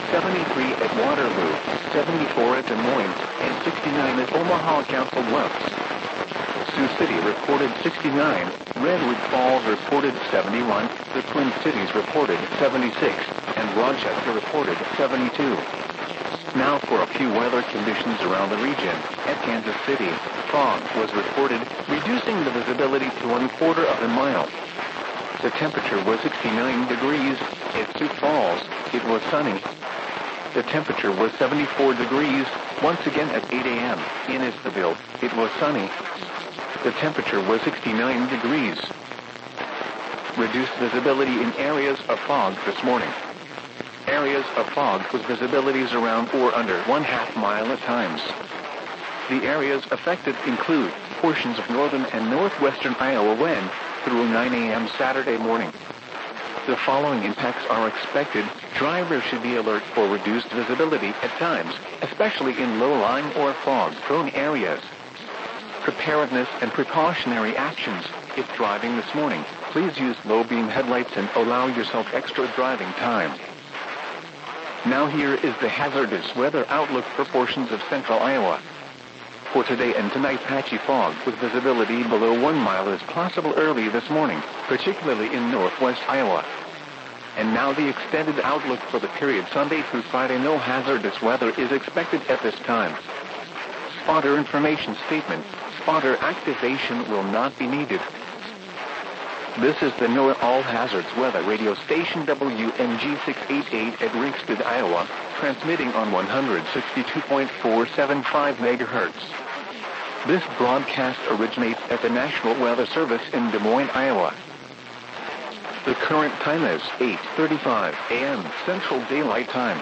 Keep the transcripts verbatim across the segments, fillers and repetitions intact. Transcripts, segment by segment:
seventy-three at Waterloo, seventy-four at Des Moines, and sixty-nine at Omaha Council Bluffs. Sioux City reported sixty-nine, Redwood Falls reported seventy-one, the Twin Cities reported seventy-six, and Rochester reported seventy-two. Now for a few weather conditions around the region. At Kansas City, fog was reported, reducing the visibility to one quarter of a mile. The temperature was sixty-nine degrees. At Sioux Falls, it was sunny. The temperature was seventy-four degrees. Once again at eight a m in Isabel, it was sunny. The temperature was sixty-nine degrees. Reduced visibility in areas of fog this morning. Areas of fog with visibilities around or under one half mile at times. The areas affected include portions of northern and northwestern Iowa when, through nine a m Saturday morning. The following impacts are expected. Drivers should be alert for reduced visibility at times, especially in low-lying or fog-prone areas. Preparedness and precautionary actions. If driving this morning, please use low-beam headlights and allow yourself extra driving time. Now here is the hazardous weather outlook for portions of central Iowa. For today and tonight, patchy fog with visibility below one mile is possible early this morning, particularly in northwest Iowa. And now the extended outlook for the period Sunday through Friday. No hazardous weather is expected at this time. Spotter information statement. Spotter activation will not be needed. This is the NOAA All Hazards Weather Radio Station W N G six eighty-eight at Ringsted, Iowa, transmitting on one sixty-two point four seven five megahertz. This broadcast originates at the National Weather Service in Des Moines, Iowa. The current time is eight thirty-five a m Central Daylight Time.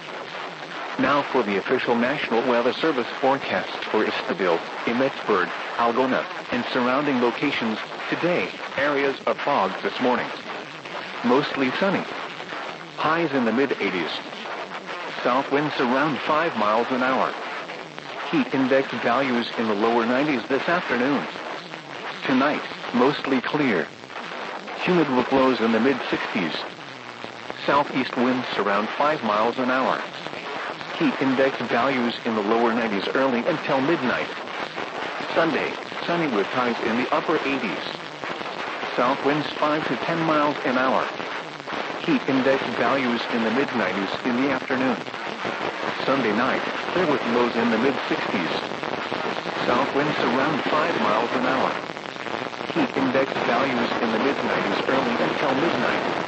Now for the official National Weather Service forecast for Isabel, Emmetsburg, Algona, and surrounding locations. Today, areas of fog this morning. Mostly sunny. Highs in the mid eighties. South winds around five miles an hour. Heat index values in the lower nineties this afternoon. Tonight, mostly clear. Humid with lows in the mid sixties. Southeast winds around five miles an hour. Heat index values in the lower nineties early until midnight. Sunday, sunny with highs in the upper eighties. South winds five to ten miles an hour. Heat index values in the mid nineties in the afternoon. Sunday night, clear with lows in the mid sixties. South winds around five miles an hour. Heat index values in the mid nineties early until midnight.